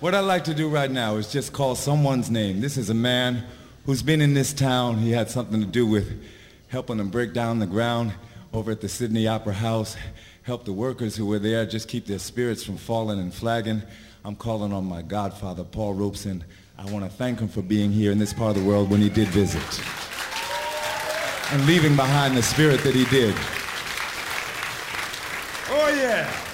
What I'd like to do right now is just call someone's name. This is a man who's been in this town. He had something to do with helping them break down the ground over at the Sydney Opera House, help the workers who were there just keep their spirits from falling and flagging. I'm calling on my godfather, Paul Robeson. I want to thank him for being here in this part of the world when he did visit and leaving behind the spirit that he did. Oh, yeah.